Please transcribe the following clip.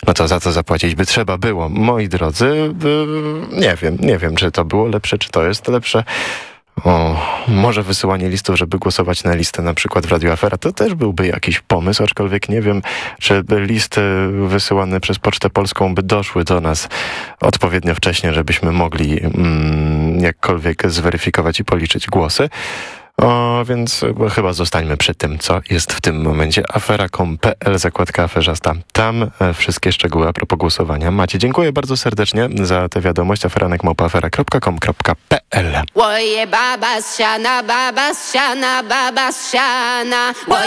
no to za co zapłacić by trzeba było. Moi drodzy, nie wiem, czy to było lepsze, czy to jest lepsze. Może wysyłanie listów, żeby głosować na listę na przykład w Radio Afera, to też byłby jakiś pomysł, aczkolwiek nie wiem, czy listy wysyłane przez Pocztę Polską by doszły do nas odpowiednio wcześnie, żebyśmy mogli jakkolwiek zweryfikować i policzyć głosy. Więc chyba zostańmy przy tym, co jest w tym momencie. Afera.com.pl, zakładka aferzasta. Tam wszystkie szczegóły a propos głosowania macie. Dziękuję bardzo serdecznie za tę wiadomość. aferanek@afera.com.pl. Oje baba siana, baba siana, baba siana.